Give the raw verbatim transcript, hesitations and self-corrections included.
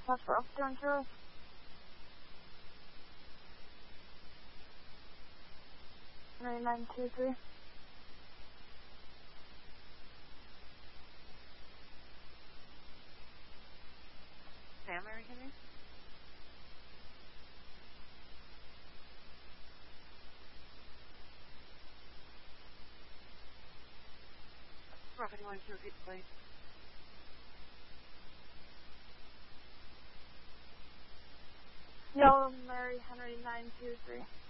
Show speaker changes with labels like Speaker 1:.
Speaker 1: That's for Uptown Charles. nine nine two three.
Speaker 2: Sam, Mary Henry? Rough, anyone to repeat, please?
Speaker 1: Yellow Mary Henry nine two three.